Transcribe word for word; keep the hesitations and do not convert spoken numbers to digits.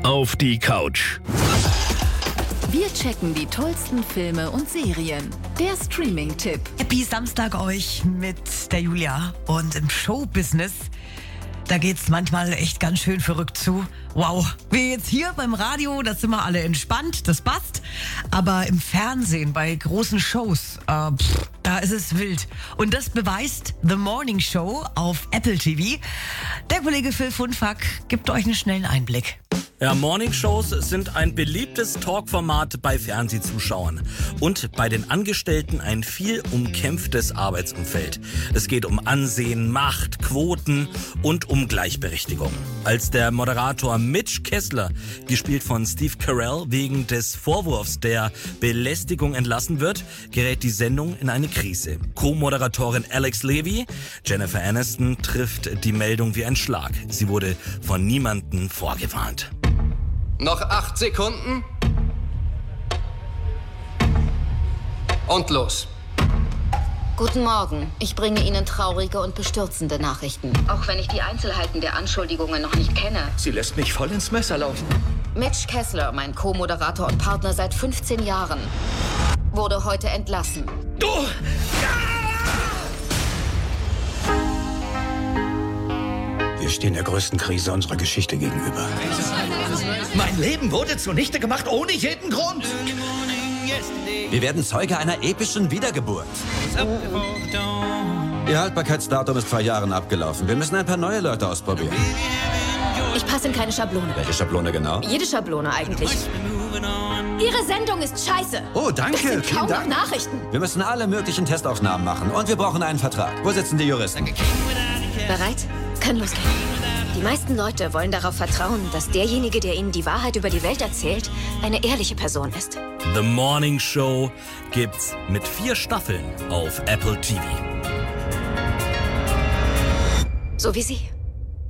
auf die Couch. Wir checken die tollsten Filme und Serien. Der Streaming-Tipp. Happy Samstag euch mit der Julia. Und im Showbusiness, da geht's manchmal echt ganz schön verrückt zu. Wow, wir jetzt hier beim Radio, da sind wir alle entspannt, das passt. Aber im Fernsehen, bei großen Shows, äh, pff, da ist es wild. Und das beweist The Morning Show auf Apple T V. Der Kollege Phil Funfack gibt euch einen schnellen Einblick. Ja, Morningshows sind ein beliebtes Talkformat bei Fernsehzuschauern und bei den Angestellten ein viel umkämpftes Arbeitsumfeld. Es geht um Ansehen, Macht, Quoten und um Gleichberechtigung. Als der Moderator Mitch Kessler, gespielt von Steve Carell, wegen des Vorwurfs der Belästigung entlassen wird, gerät die Sendung in eine Krise. Co-Moderatorin Alex Levy, Jennifer Aniston, trifft die Meldung wie ein Schlag. Sie wurde von niemandem vorgewarnt. Noch acht Sekunden. Und los. Guten Morgen. Ich bringe Ihnen traurige und bestürzende Nachrichten. Auch wenn ich die Einzelheiten der Anschuldigungen noch nicht kenne. Sie lässt mich voll ins Messer laufen. Mitch Kessler, mein Co-Moderator und Partner seit fünfzehn Jahren, wurde heute entlassen. Du! Wir stehen der größten Krise unserer Geschichte gegenüber. Mein Leben wurde zunichte gemacht ohne jeden Grund. Wir werden Zeuge einer epischen Wiedergeburt. Ihr Haltbarkeitsdatum ist vor Jahren abgelaufen. Wir müssen ein paar neue Leute ausprobieren. Ich passe in keine Schablone. Welche Schablone genau? Jede Schablone eigentlich. Ihre Sendung ist scheiße. Oh, danke. Das sind Vielen kaum Dank. noch Nachrichten. Wir müssen alle möglichen Testaufnahmen machen und wir brauchen einen Vertrag. Wo sitzen die Juristen? Bereit? Kann losgehen. Die meisten Leute wollen darauf vertrauen, dass derjenige, der ihnen die Wahrheit über die Welt erzählt, eine ehrliche Person ist. The Morning Show gibt's mit vier Staffeln auf Apple T V. So wie Sie.